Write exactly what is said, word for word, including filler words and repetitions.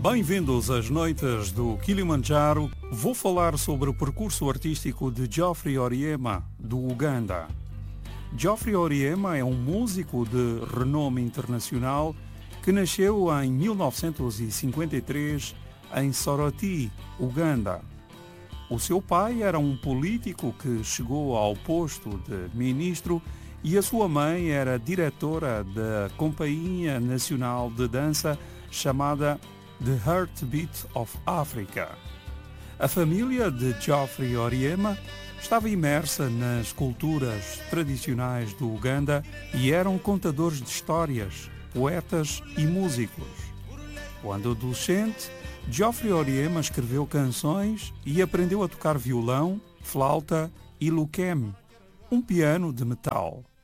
Bem-vindos às noites do Kilimanjaro. Vou falar sobre o percurso artístico de Geoffrey Oryema, do Uganda. Geoffrey Oryema é um músico de renome internacional que nasceu em mil novecentos e cinquenta e três em Soroti, Uganda. O seu pai era um político que chegou ao posto de ministro e a sua mãe era diretora da Companhia Nacional de Dança chamada The Heartbeat of Africa. A família de Geoffrey Oryema estava imersa nas culturas tradicionais do Uganda e eram contadores de histórias, poetas e músicos. Quando adolescente, Geoffrey Oryema escreveu canções e aprendeu a tocar violão, flauta e luqueme, um piano de metal.